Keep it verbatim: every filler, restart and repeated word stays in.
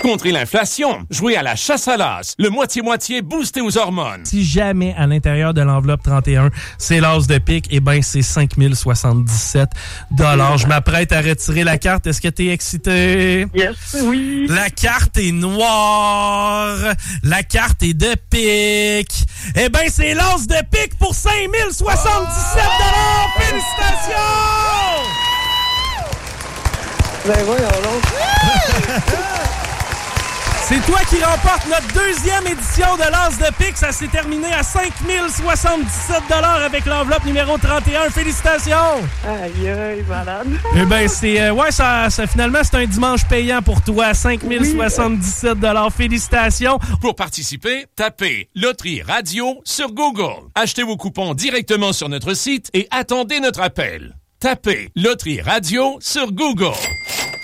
Contrer l'inflation. Jouer à la chasse à l'as. Le moitié-moitié boosté aux hormones. Si jamais à l'intérieur de l'enveloppe trente et un, c'est l'as de pique, eh bien, c'est cinq mille soixante-dix-sept dollars. Je m'apprête à retirer la carte. Est-ce que t'es excité? Yes, oui. La carte est noire. La carte est de pique. Eh bien, c'est l'as de pique pour cinq mille soixante-dix-sept dollars. Oh! Félicitations! Ben voyons donc. C'est toi qui remporte notre deuxième édition de l'As de pique. Ça s'est terminé à cinq mille soixante-dix-sept dollars avec l'enveloppe numéro trente et un. Félicitations! Aïe, aïe, malade. Eh bien, c'est... Euh, ouais, ça, ça, finalement, c'est un dimanche payant pour toi. cinq mille soixante-dix-sept dollars. Félicitations! Pour participer, tapez Loterie Radio sur Google. Achetez vos coupons directement sur notre site et attendez notre appel. Tapez Loterie Radio sur Google.